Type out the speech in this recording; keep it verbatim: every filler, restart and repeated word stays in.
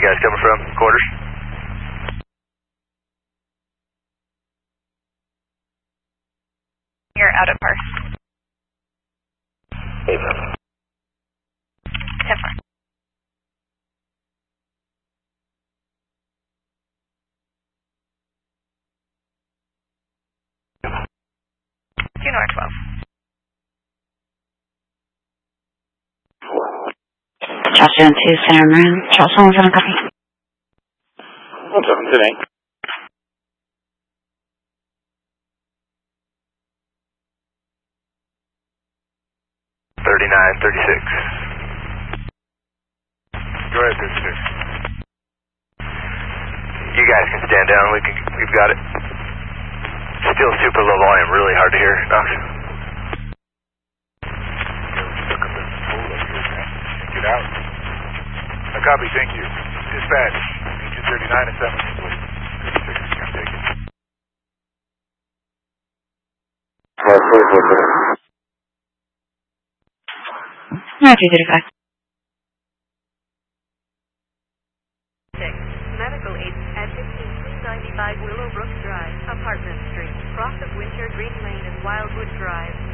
guys coming from? Quarters? You're out of park. Hey, ten four. Two north twelve. Jocelyn two, Center Marin. Jocelyn, one seven, copy. one seven, today. thirty-nine, thirty-six. Go ahead, thirty-six. You guys can stand down. We can. We've got it. Still super low volume. Really hard to hear. Knox. Get out. I copy, thank you. Dispatch, engine thirty-nine and seven complete. thirty-six, can take it. No, two thirty-five. six. Medical aid at fifteen three ninety-five Willowbrook Drive, Apartment Street, cross of Winter Green Lane and Wildwood Drive.